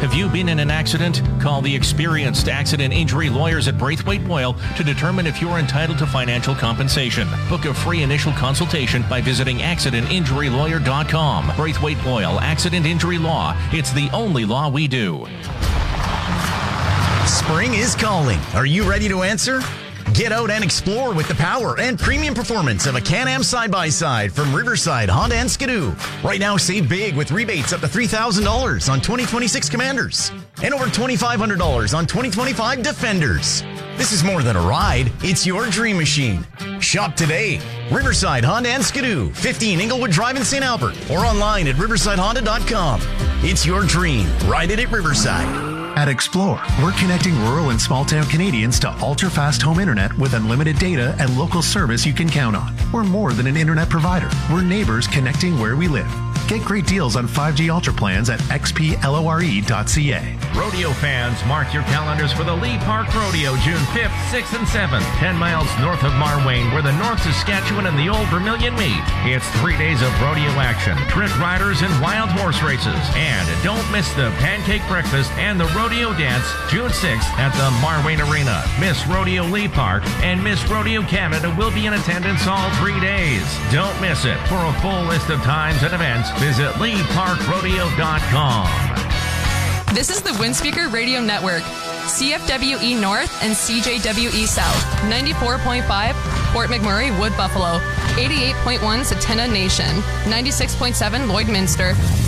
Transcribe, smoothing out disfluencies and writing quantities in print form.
Have you been in an accident? Call the experienced accident injury lawyers at Braithwaite Boyle to determine if you're entitled to financial compensation. Book a free initial consultation by visiting accidentinjurylawyer.com. Braithwaite Boyle, Accident Injury Law. It's the only law we do. Spring is calling. Are you ready to answer? Get out and explore with the power and premium performance of a Can-Am side-by-side from Riverside Honda and Skidoo. Right now, save big with rebates up to $3,000 on 2026 Commanders and over $2,500 on 2025 Defenders. This is more than a ride. It's your dream machine. Shop today. Riverside Honda and Skidoo, 15 Inglewood Drive in St. Albert, or online at riversidehonda.com. It's your dream. Ride it at Riverside. At Explore, we're connecting rural and small-town Canadians to ultra-fast home internet with unlimited data and local service you can count on. We're more than an internet provider. We're neighbors connecting where we live. Get great deals on 5G Ultra plans at xplore.ca. Rodeo fans, mark your calendars for the Lee Park Rodeo, June 5th, 6th, and 7th, 10 miles north of Marwayne, where the North Saskatchewan and the Old Vermilion meet. It's 3 days of rodeo action, trick riders, and wild horse races. And don't miss the pancake breakfast and the rodeo dance, June 6th at the Marwayne Arena. Miss Rodeo Lee Park and Miss Rodeo Canada will be in attendance all 3 days. Don't miss it. For a full list of times and events, visit LeeParkRodeo.com. This is the Windspeaker Radio Network. CFWE North and CJWE South. 94.5 Fort McMurray, Wood Buffalo. 88.1 Satena Nation. 96.7 Lloydminster.